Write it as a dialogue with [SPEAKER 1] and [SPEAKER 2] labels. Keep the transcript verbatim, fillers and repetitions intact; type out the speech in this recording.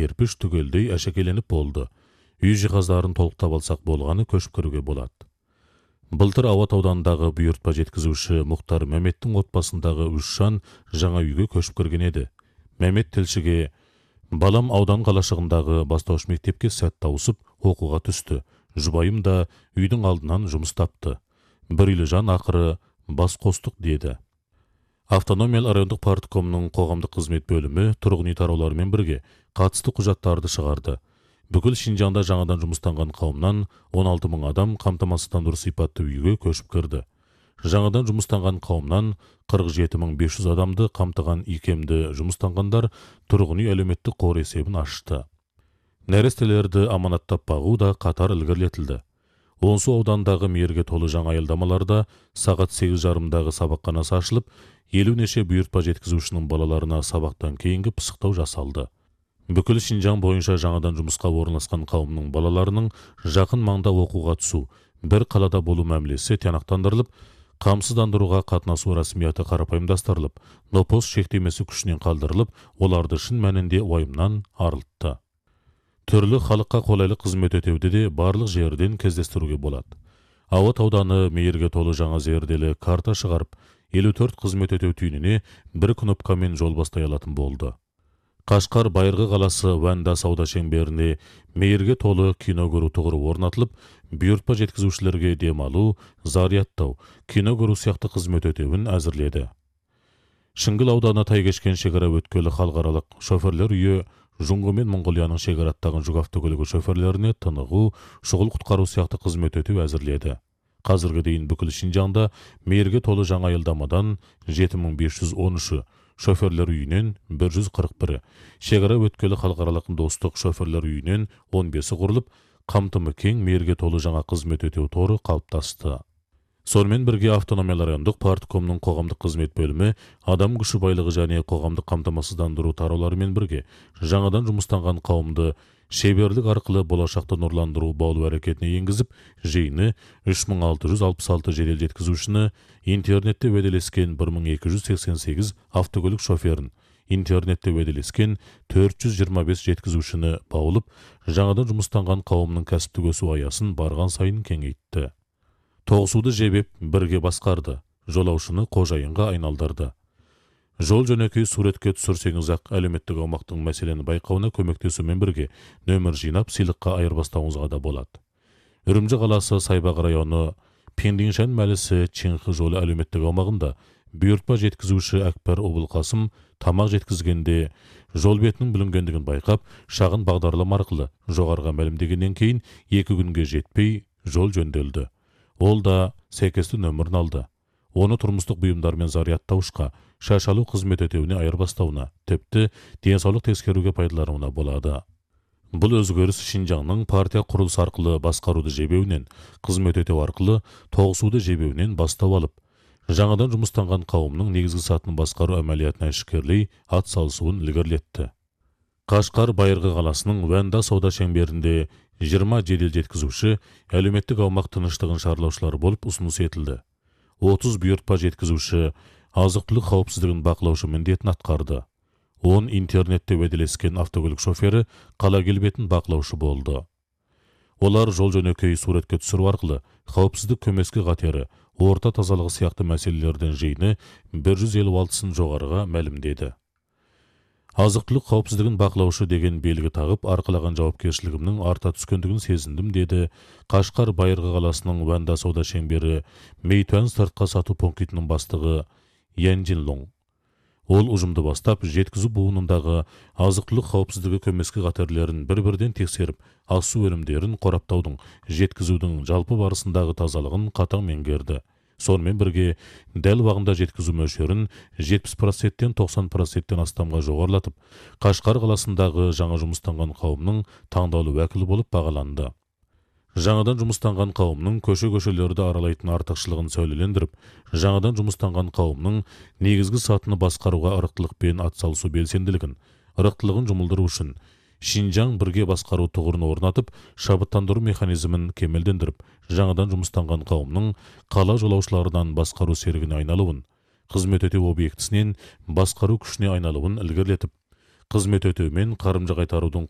[SPEAKER 1] керпіш түгелдей әшекеленіп болды. Үй жиһаздарын толықтап алсақ болғаны көшіп кіруге болады. Былтыр Ауат ауданындағы бұйыртпа жеткізуші Мұхтар Мәметтің отбасындағы үш жан жаңа үйге көшіп кірген еді. Мәмет тілшіге: балам аудан қалашығындағы бастауыш мектепке сәтті ауысып оқуға түсті. Жұбайым да үйдің алдынан жұмыс тапты. Бір үйлі жан ақыры бас қостық деді. Автономиялық райондық парткомның қоғамдық қызмет бөлімі тұрғын үй тарауларымен бірге қатысты құжаттарды шығарды. Бүкіл Шинжаңда жаңадан жұмыстанған қауымнан он алты мың адам қамтамасыздандыру сипатты үйге көшіп кірді. Жаңадан жұмыстанған қауымнан қырық жеті мың бес жүз адамды қамтыған икемді жұмыстанғандар тұрғын үй әлеуметтік қор есебін ашты. Нәрестелерді аманаттап бағу да қатар ілгерілетілді. Онсу аудандағы мейірге толы жаңа аялдамаларда сағат сегіз жарымдағы сабақханасы ашылып, елу неше бұйыртпа жеткізушінің балаларына сабақтан кейінгі пысықтау жасалды. Бүкіл Шинжаң бойынша жаңадан жұмысқа орналасқан қауымның балаларының жақын маңда оқуға түсу, бір қалада болу мәмілесі тиянақтандырылып, қамсыздандыруға қатынасу рәсімияты қарапайымдастырылып, нопос шектемесі күшінен қалдырылып, оларды шын мәнінде уайымнан арылтты. Түрлі халыққа қолайлы қызмет өтеуді де барлық жерден кездестіруге болады. Ауат ауданы мейірге толы жаңа зерделі карта шығарып, елу төрт қызмет өтеу түйініне бір кнопкамен жол бастай алатын болды. Қашқар Байырғы қаласы Ванда сауда шеңберіне мейірге толы кино көру тұғыры орнатылып, бұйыртпа жеткізушілерге демалу, зарядтау, кино көру сияқты қызмет өтеуін әзірледі. Шыңғыл ауданы Тайкешкен шекара өткелі халықаралық шоферлер үйі Жұңғы мен Монғолияның шекараттағын жүк автокөлігі шоферлеріне тынығу, шұғыл құтқару сияқты қызмет өтеу әзірледі. Қазіргі дейін бүкіл Шинжаңда мейірге толы жаңа аялдамадан жеті мың бес жүз он үші, шоферлер үйінен бір жүз қырық бірі, шекара өткелі халықаралық достық шоферлер үйінен он бесі құрылып, қамтымы кең мейірге толы жаңа қызмет өтеу торы қалыптасты. Сонымен бірге автономиялық райондық парткомның қоғамдық қызмет бөлімі адам күші байлығы және қоғамдық қамтамасыздандыру тарауларымен бірге жаңадан жұмыстанған қауымды шеберлік арқылы болашақты нұрландыру баулу әрекетіне енгізіп, жиыны үш мың алты жүз алпыс алты жедел жеткізушіні, интернетте уәделескен бір мың екі жүз сексен сегіз автокөлік шоферін, интернетте уәделескен төрт жүз жиырма бес жеткізушіні баулып, жаңадан жұмыстанған қауымның кәсіптік өсу аясын барған сайын кеңейтті. Тоғысуды жебеп бірге басқарды, жолаушыны қожайынға айналдырды. Жол жөнекей суретке түсірсеңіз ақ әлеуметтік аумақтың мәселені байқауына көмектесумен бірге нөмір жинап сыйлыққа айырбастауыңызға да болады. Үрімжі қаласы Сайбақ районы Пендиншан мәлісі Чеңхі жолы әлеуметтік аумағында бұйыртпа жеткізуші Әкбар Обылқасым тамақ жеткізгенде жол бетінің бүлінгендігін байқап, шағын бағдарлама арқылы жоғарыға мәлімдегеннен кейін екі күнге жетпей жол жөнделді. Ол да сәйкесті нөмірін алды. Оны тұрмыстық бұйымдармен зарядтауышқа, шашалу қызмет өтеуіне айырбастауына, тіпті денсаулық тексеруге пайдалануына болады. Бұл өзгеріс Шинжаңның партия құрылыс арқылы басқаруды жебеуінен, қызмет өтеу арқылы тоғысуды жебеуінен бастау алып, жаңадан жұмыстанған қауымның негізгі сатын басқару әмәлиятына ішкерлей ат салысуын ілгерілетті. Қашқар Байырғы қаласының Ванда сауда шеңберінде жиырма жедел жеткізуші әлеуметтік аумақ тыныштығын шарлаушылар болып ұсыныс етілді. отыз бұйыртпа жеткізуші азық-түлік қауіпсіздігін бақылаушы міндетін атқарды. он интернетте уәделескен автокөлік шофері қала келбетін бақылаушы болды. Олар жол жөнекей суретке түсіру арқылы қауіпсіздік көмескі қатері, орта тазалығы сияқты мәселелерден жиыны бір жүз елу алтысын жоғарыға мәлімдеді. Азық-түлік қауіпсіздігін бақылаушы деген белгі тағып, арқылаған жауапкершілігімнің арта түскендігін сезіндім, деді Қашқар Байырғы қаласының Ванда сауда шеңбері Мейтуан сыртқа сату пунктінің бастығы Янджин Лоң. Ол ұжымды бастап, жеткізу буынындағы азық-түлік қауіпсіздігі көмескі қатерлерін бір-бірден тексеріп, асу өнімдерін қораптаудың, жеткізудің жалпы барысындағы тазалығын қатаң меңгерді. Сонымен бірге дәл уақытында жеткізу мөлшерін жетпіс проценттен тоқсан проценттен астамға жоғарылатып, Қашқар қаласындағы жаңа жұмыстанған қауымның таңдаулы уәкілі болып бағаланды. Жаңадан жұмыстанған қауымның көше-көшелерді аралайтын артықшылығын сөйлелендіріп, жаңадан жұмыстанған қауымның негізгі сатыны басқаруға ырықтылықпен атсалысу белсенділігін, ырықтылығын жұмылдыру үшін Шинжаң бірге басқару тұғырын орнатып, шабыттандыру механизмін кемелдендіріп, жаңадан жұмыстанған қауымның қала жолаушыларынан басқару серігіне айналуын, қызмет өтеу объектісінен басқару күшіне айналуын ілгерілетіп, қызмет өтеумен қарымжа қайтарудың